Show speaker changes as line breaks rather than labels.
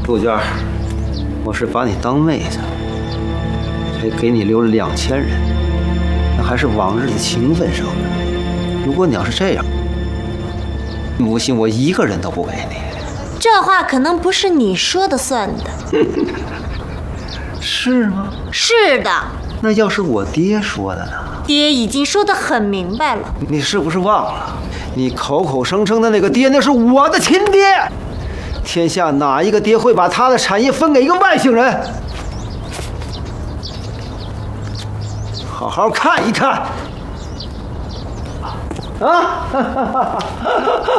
杜鹃，我是把你当妹子，才给你留了2000人，那还是往日的情分上的。如果你要是这样，母亲我一个人都不给你。
这话可能不是你说的算的。
是吗？
是的。
那要是我爹说的呢？
爹已经说得很明白了。
你是不是忘了？你口口声声的那个爹，那是我的亲爹。天下哪一个爹会把他的产业分给一个外星人？好好看一看。啊！